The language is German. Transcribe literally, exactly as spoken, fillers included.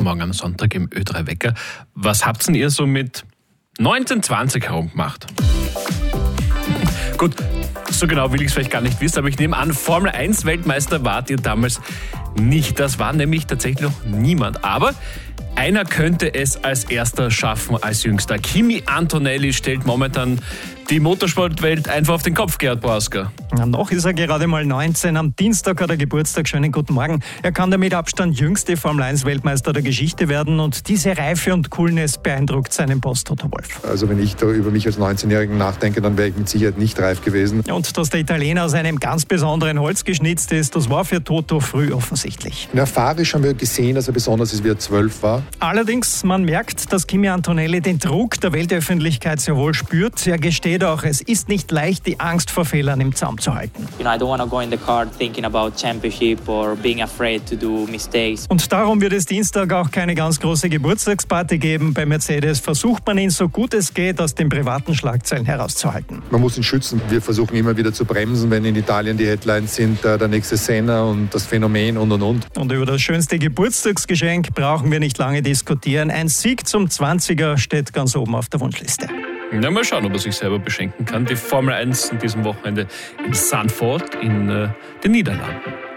Guten Morgen am Sonntag im Ö drei Wecker. Was habt denn ihr so mit neunzehn zwanzig herum gemacht? Gut, so genau will ich es vielleicht gar nicht wissen, aber ich nehme an, Formel eins Weltmeister wart ihr damals nicht. Das war nämlich tatsächlich noch niemand. Aber einer könnte es als erster schaffen, als jüngster. Kimi Antonelli stellt momentan die Motorsportwelt einfach auf den Kopf, Gerhard Brausker. Ja, noch ist er gerade mal neunzehn. Am Dienstag hat er Geburtstag. Schönen guten Morgen. Er kann der mit Abstand jüngste Formel eins Weltmeister der Geschichte werden und diese Reife und Coolness beeindruckt seinen Boss Toto Wolff. Also wenn ich da über mich als neunzehnjährigen nachdenke, dann wäre ich mit Sicherheit nicht reif gewesen. Und dass der Italiener aus einem ganz besonderen Holz geschnitzt ist, das war für Toto früh offensichtlich. In Erfahrisch haben wir gesehen, dass er besonders ist, wie er zwölf war. Allerdings, man merkt, dass Kimi Antonelli den Druck der Weltöffentlichkeit sehr wohl spürt. Er gesteht auch, es ist nicht leicht, die Angst vor Fehlern im Zaum zu halten. You know, I don't want to go in the car thinking about championship or being afraid to do mistakes. Und darum wird es Dienstag auch keine ganz große Geburtstagsparty geben. Bei Mercedes versucht man ihn so gut es geht aus den privaten Schlagzeilen herauszuhalten. Man muss ihn schützen. Wir versuchen immer wieder zu bremsen, wenn in Italien die Headlines sind, der nächste Senna und das Phänomen und und und. Und über das schönste Geburtstagsgeschenk brauchen wir nicht lange diskutieren. Ein Sieg zum zwanziger steht ganz oben auf der Wunschliste. Ja, mal schauen, ob er sich selber beschenken kann. Die Formel eins in diesem Wochenende in Zandvoort in äh, den Niederlanden.